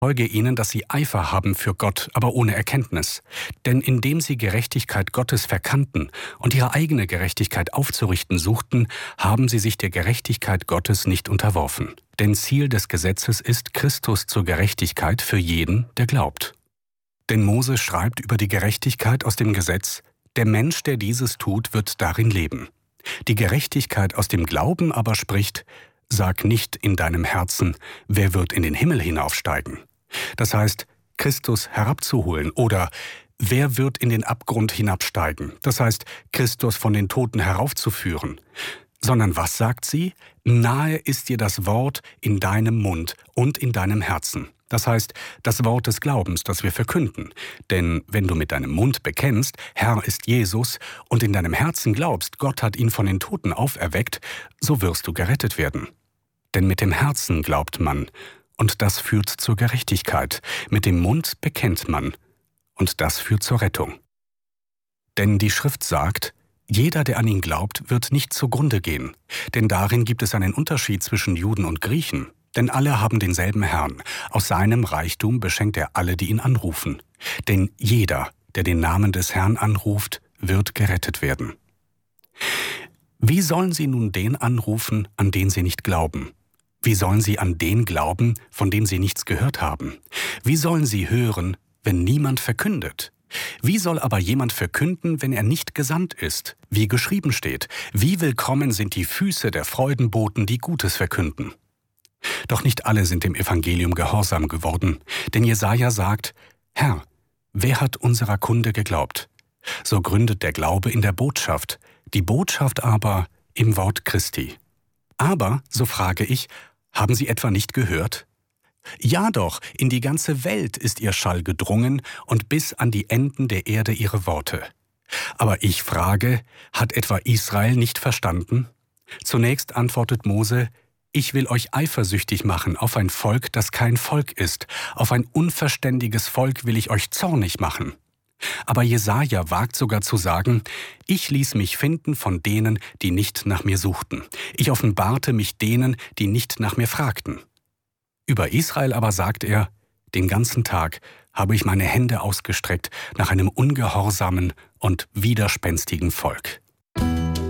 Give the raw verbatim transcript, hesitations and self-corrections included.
Folge ihnen, dass sie Eifer haben für Gott, aber ohne Erkenntnis. Denn indem sie Gerechtigkeit Gottes verkannten und ihre eigene Gerechtigkeit aufzurichten suchten, haben sie sich der Gerechtigkeit Gottes nicht unterworfen. Denn Ziel des Gesetzes ist Christus zur Gerechtigkeit für jeden, der glaubt. Denn Mose schreibt über die Gerechtigkeit aus dem Gesetz: Der Mensch, der dieses tut, wird darin leben. Die Gerechtigkeit aus dem Glauben aber spricht: Sag nicht in deinem Herzen, wer wird in den Himmel hinaufsteigen? Das heißt, Christus herabzuholen, oder wer wird in den Abgrund hinabsteigen? Das heißt, Christus von den Toten heraufzuführen. Sondern was sagt sie? Nahe ist dir das Wort in deinem Mund und in deinem Herzen. Das heißt, das Wort des Glaubens, das wir verkünden. Denn wenn du mit deinem Mund bekennst, Herr ist Jesus, und in deinem Herzen glaubst, Gott hat ihn von den Toten auferweckt, so wirst du gerettet werden. Denn mit dem Herzen glaubt man, und das führt zur Gerechtigkeit. Mit dem Mund bekennt man, und das führt zur Rettung. Denn die Schrift sagt: Jeder, der an ihn glaubt, wird nicht zugrunde gehen. Denn darin gibt es einen Unterschied zwischen Juden und Griechen. Denn alle haben denselben Herrn. Aus seinem Reichtum beschenkt er alle, die ihn anrufen. Denn jeder, der den Namen des Herrn anruft, wird gerettet werden. Wie sollen sie nun den anrufen, an den sie nicht glauben? Wie sollen sie an den glauben, von dem sie nichts gehört haben? Wie sollen sie hören, wenn niemand verkündet? Wie soll aber jemand verkünden, wenn er nicht gesandt ist? Wie geschrieben steht: Wie willkommen sind die Füße der Freudenboten, die Gutes verkünden. Doch nicht alle sind dem Evangelium gehorsam geworden, denn Jesaja sagt: Herr, wer hat unserer Kunde geglaubt? So gründet der Glaube in der Botschaft, die Botschaft aber im Wort Christi. Aber, so frage ich, haben Sie etwa nicht gehört? Ja doch, in die ganze Welt ist ihr Schall gedrungen und bis an die Enden der Erde ihre Worte. Aber ich frage, hat etwa Israel nicht verstanden? Zunächst antwortet Mose: Ich will euch eifersüchtig machen auf ein Volk, das kein Volk ist. Auf ein unverständiges Volk will ich euch zornig machen. Aber Jesaja wagt sogar zu sagen: Ich ließ mich finden von denen, die nicht nach mir suchten. Ich offenbarte mich denen, die nicht nach mir fragten. Über Israel aber sagt er: Den ganzen Tag habe ich meine Hände ausgestreckt nach einem ungehorsamen und widerspenstigen Volk.